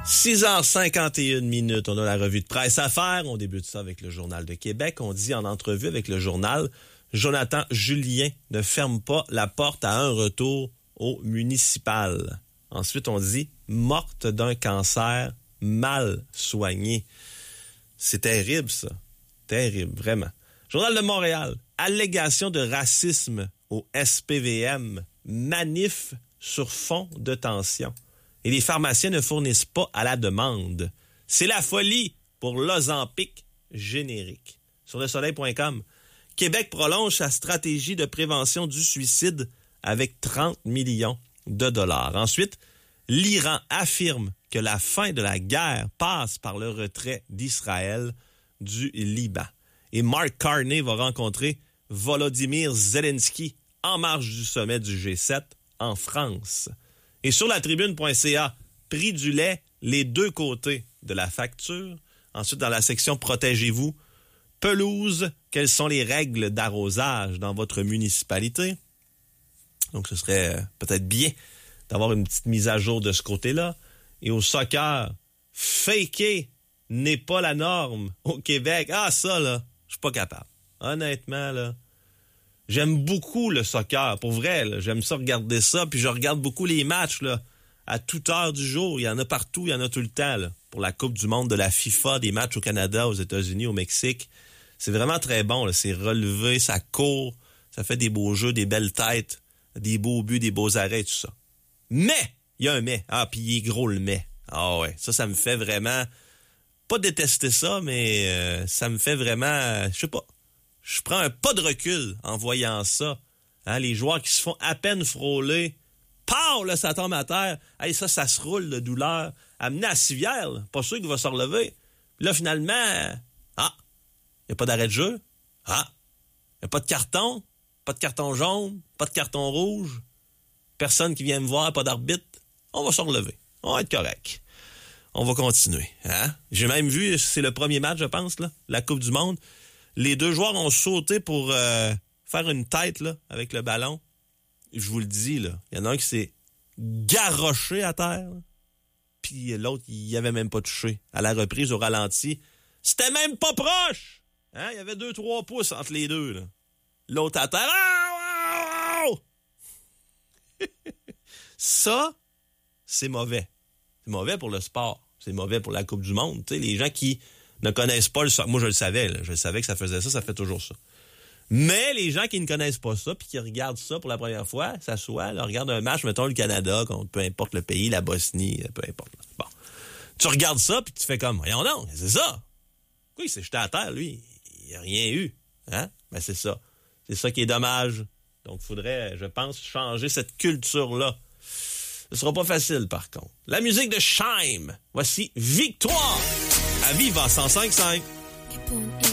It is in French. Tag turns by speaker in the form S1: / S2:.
S1: 6h51, on a la revue de presse à faire. On débute ça avec le Journal de Québec. On dit en entrevue avec le journal, Jonathan Julien ne ferme pas la porte à un retour au municipal. Ensuite, on dit morte d'un cancer mal soigné. C'est terrible, ça. Terrible, vraiment. Journal de Montréal, allégation de racisme au SPVM, manif sur fond de tension. Et les pharmaciens ne fournissent pas à la demande. C'est la folie pour l'Ozempic générique. Sur lesoleil.com, Québec prolonge sa stratégie de prévention du suicide avec 30 millions de dollars. Ensuite, l'Iran affirme que la fin de la guerre passe par le retrait d'Israël du Liban. Et Mark Carney va rencontrer Volodymyr Zelensky en marge du sommet du G7 en France. Et sur la tribune.ca, prix du lait, les deux côtés de la facture. Ensuite, dans la section Protégez-vous, pelouse, quelles sont les règles d'arrosage dans votre municipalité? Donc, ce serait peut-être bien d'avoir une petite mise à jour de ce côté-là. Et au soccer, faker n'est pas la norme au Québec. Ah, ça, là, je suis pas capable. Honnêtement, là, j'aime beaucoup le soccer. Pour vrai, là, j'aime ça regarder ça. Puis je regarde beaucoup les matchs, là, à toute heure du jour. Il y en a partout, il y en a tout le temps, là. Pour la Coupe du monde de la FIFA, des matchs au Canada, aux États-Unis, au Mexique. C'est vraiment très bon, là. C'est relevé, ça court, ça fait des beaux jeux, des belles têtes, des beaux buts, des beaux arrêts, tout ça. Mais, il y a un mais. Ah, puis il est gros le mais. Ah ouais, ça me fait vraiment, pas détester ça, mais ça me fait vraiment, je sais pas, je prends un pas de recul en voyant ça. Hein, les joueurs qui se font à peine frôler, pow, là, ça tombe à terre. Hey, ça se roule de douleur. Amené à civière, là, pas sûr qu'il va se relever. Puis là, finalement, il n'y a pas d'arrêt de jeu. Il n'y a pas de carton jaune, pas de carton rouge. Personne qui vient me voir, pas d'arbitre. On va se relever. On va être correct. On va continuer. Hein? J'ai même vu, c'est le premier match, je pense, là, la Coupe du monde. Les deux joueurs ont sauté pour faire une tête là, avec le ballon. Je vous le dis, là, il y en a un qui s'est garroché à terre. Puis l'autre, il n'y avait même pas touché. À la reprise, au ralenti, c'était même pas proche! Hein? Il y avait 2-3 pouces entre les deux. Là. L'autre à terre. Ça, c'est mauvais. C'est mauvais pour le sport. C'est mauvais pour la Coupe du monde. T'sais, les gens qui ne connaissent pas le soccer, moi je le savais. Là. Je savais que ça faisait ça fait toujours ça. Mais les gens qui ne connaissent pas ça puis qui regardent ça pour la première fois, s'assoient, regardent un match, mettons le Canada contre peu importe le pays, la Bosnie, peu importe. Bon. Tu regardes ça puis tu fais comme, voyons donc, c'est ça. Oui, il s'est jeté à terre, lui. Il n'a rien eu. Hein? Ben c'est ça. C'est ça qui est dommage. Donc, il faudrait, je pense, changer cette culture-là. Ce sera pas facile, par contre. La musique de Scheim. Voici Victoire à Viva 105.5.